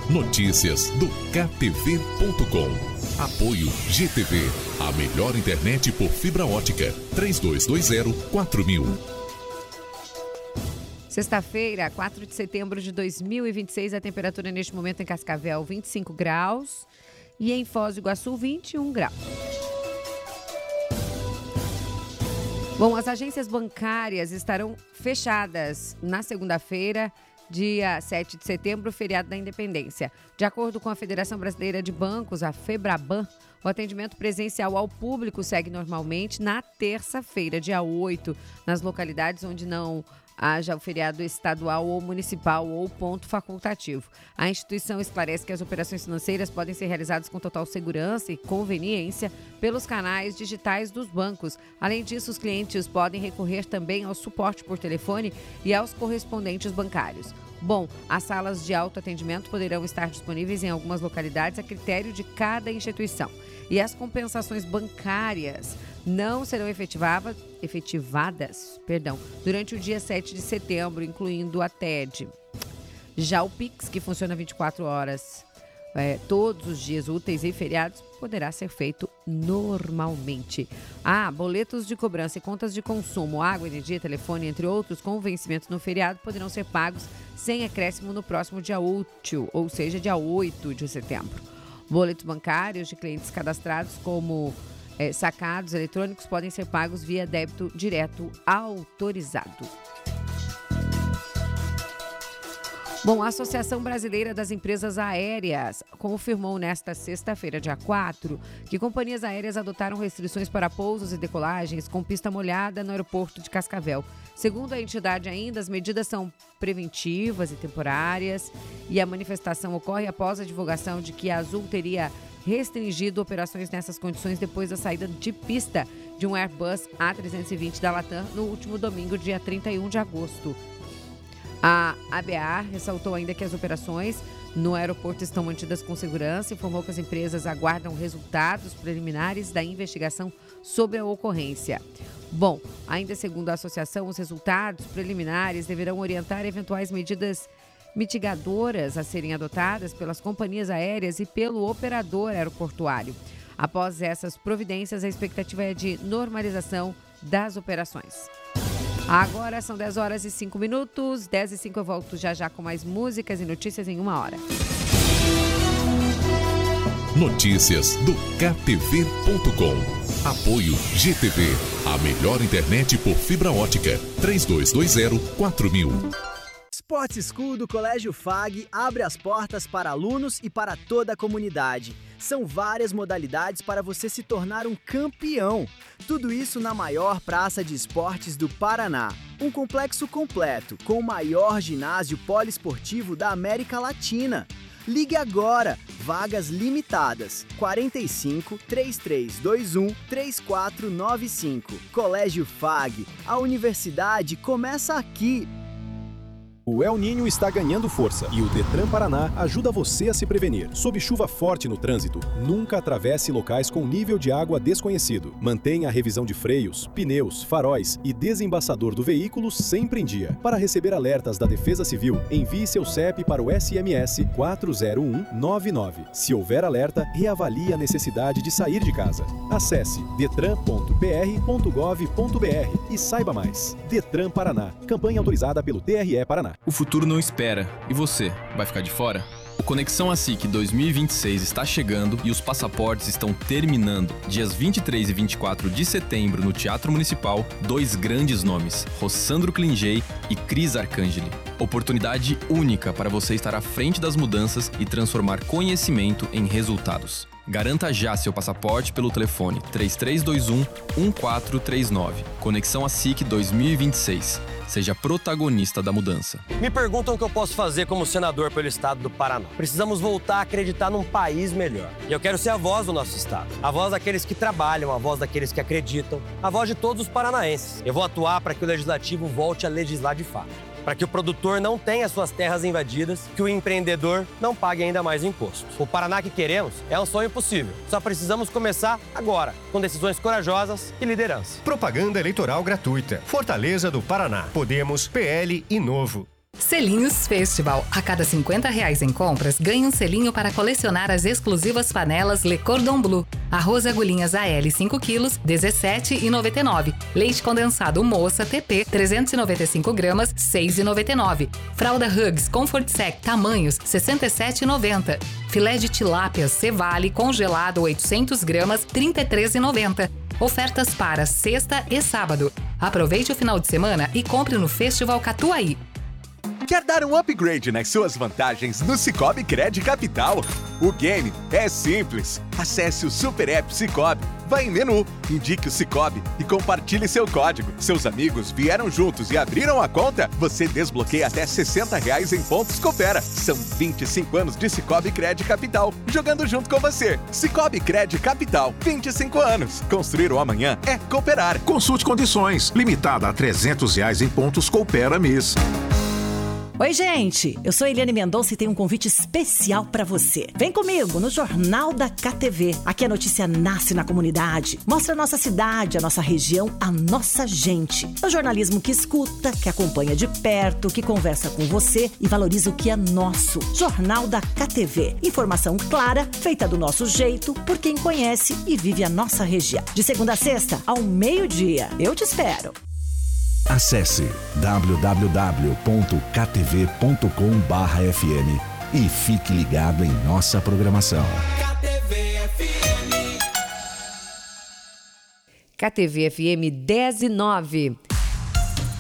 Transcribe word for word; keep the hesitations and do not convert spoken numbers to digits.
Notícias do K T V ponto com. Apoio G T V, a melhor internet por fibra ótica. três dois dois zero quatro mil. Sexta-feira, quatro de setembro de dois mil e vinte e seis, a temperatura neste momento em Cascavel, vinte e cinco graus e em Foz do Iguaçu, vinte e um graus. Bom, as agências bancárias estarão fechadas na segunda-feira, dia sete de setembro, feriado da Independência. De acordo com a Federação Brasileira de Bancos, a FEBRABAN, o atendimento presencial ao público segue normalmente na terça-feira, dia oito, nas localidades onde não haja o feriado estadual ou municipal ou ponto facultativo. A instituição esclarece que as operações financeiras podem ser realizadas com total segurança e conveniência pelos canais digitais dos bancos. Além disso, os clientes podem recorrer também ao suporte por telefone e aos correspondentes bancários. Bom, as salas de autoatendimento poderão estar disponíveis em algumas localidades a critério de cada instituição. E as compensações bancárias não serão efetivadas, efetivadas perdão, durante o dia sete de setembro, incluindo a T E D. Já o Pix, que funciona vinte e quatro horas, é, todos os dias úteis e feriados, poderá ser feito normalmente. Ah, boletos de cobrança e contas de consumo, água, energia, telefone, entre outros, com vencimento no feriado, poderão ser pagos sem acréscimo no próximo dia útil, ou seja, dia oito de setembro. Boletos bancários de clientes cadastrados como é, sacados eletrônicos podem ser pagos via débito direto autorizado. Bom, a Associação Brasileira das Empresas Aéreas confirmou nesta sexta-feira, dia quatro, que companhias aéreas adotaram restrições para pousos e decolagens com pista molhada no aeroporto de Cascavel. Segundo a entidade ainda, as medidas são preventivas e temporárias e a manifestação ocorre após a divulgação de que a Azul teria restringido operações nessas condições depois da saída de pista de um Airbus A trezentos e vinte da Latam no último domingo, dia trinta e um de agosto. A A B A ressaltou ainda que as operações no aeroporto estão mantidas com segurança e informou que as empresas aguardam resultados preliminares da investigação sobre a ocorrência. Bom, ainda segundo a associação, os resultados preliminares deverão orientar eventuais medidas mitigadoras a serem adotadas pelas companhias aéreas e pelo operador aeroportuário. Após essas providências, a expectativa é de normalização das operações. Agora são dez horas e cinco minutos, dez e cinco eu volto já já com mais músicas e notícias em uma hora. Notícias do K T V ponto com. Apoio G T V, a melhor internet por fibra ótica. três dois dois zero quatro mil. Sport School do Colégio F A G abre as portas para alunos e para toda a comunidade. São várias modalidades para você se tornar um campeão. Tudo isso na maior praça de esportes do Paraná. Um complexo completo, com o maior ginásio poliesportivo da América Latina. Ligue agora, vagas limitadas, quarenta e cinco, trinta e três vinte e um, trinta e quatro noventa e cinco. Colégio F A G, a universidade começa aqui. O El Niño está ganhando força e o Detran Paraná ajuda você a se prevenir. Sob chuva forte no trânsito, nunca atravesse locais com nível de água desconhecido. Mantenha a revisão de freios, pneus, faróis e desembaçador do veículo sempre em dia. Para receber alertas da Defesa Civil, envie seu C E P para o S M S quatro zero um nove nove. Se houver alerta, reavalie a necessidade de sair de casa. Acesse detran ponto p r ponto gov ponto b r e saiba mais. Detran Paraná, campanha autorizada pelo T R E Paraná. O futuro não espera. E você, vai ficar de fora? O Conexão ASIC dois mil e vinte e seis está chegando e os passaportes estão terminando. Dias vinte e três e vinte e quatro de setembro, no Teatro Municipal, dois grandes nomes, Rossandro Klingey e Cris Arcangeli. Oportunidade única para você estar à frente das mudanças e transformar conhecimento em resultados. Garanta já seu passaporte pelo telefone três três dois um, um quatro três nove. Conexão ASIC dois mil e vinte e seis. Seja protagonista da mudança. Me perguntam o que eu posso fazer como senador pelo estado do Paraná. Precisamos voltar a acreditar num país melhor. E eu quero ser a voz do nosso estado. A voz daqueles que trabalham, a voz daqueles que acreditam, a voz de todos os paranaenses. Eu vou atuar para que o legislativo volte a legislar de fato. Para que o produtor não tenha suas terras invadidas, que o empreendedor não pague ainda mais imposto. O Paraná que queremos é um sonho possível. Só precisamos começar agora, com decisões corajosas e liderança. Propaganda eleitoral gratuita. Fortaleza do Paraná. Podemos, P L e Novo. Selinhos Festival. A cada cinquenta reais em compras, ganhe um selinho para colecionar as exclusivas panelas Le Cordon Bleu. Arroz agulhinhas A L cinco quilos, dezessete reais e noventa e nove centavos. Leite condensado Moça T P, trezentos e noventa e cinco gramas, seis reais e noventa e nove centavos. Fralda Hugs Comfort Sec, tamanhos, sessenta e sete reais e noventa centavos. Filé de tilápia Cevale congelado oitocentos gramas, trinta e três reais e noventa centavos. Ofertas para sexta e sábado. Aproveite o final de semana e compre no Festival Catuaí. Quer dar um upgrade nas suas vantagens no Sicoob Cred Capital? O game é simples. Acesse o Super App Sicoob, vá em menu, indique o Sicoob e compartilhe seu código. Seus amigos vieram juntos e abriram a conta? Você desbloqueia até sessenta reais em pontos Coopera. São vinte e cinco anos de Sicoob Cred Capital, jogando junto com você. Sicoob Cred Capital, vinte e cinco anos. Construir o amanhã é cooperar. Consulte condições. Limitada a trezentos reais em pontos Coopera mês. Oi, gente! Eu sou Eliane Mendonça e tenho um convite especial pra você. Vem comigo no Jornal da K T V. Aqui a notícia nasce na comunidade. Mostra a nossa cidade, a nossa região, a nossa gente. É o jornalismo que escuta, que acompanha de perto, que conversa com você e valoriza o que é nosso. Jornal da K T V. Informação clara, feita do nosso jeito, por quem conhece e vive a nossa região. De segunda a sexta, ao meio-dia. Eu te espero. Acesse w w w ponto k t v ponto com barra f m e fique ligado em nossa programação. K T V F M. K T V F M dez e nove.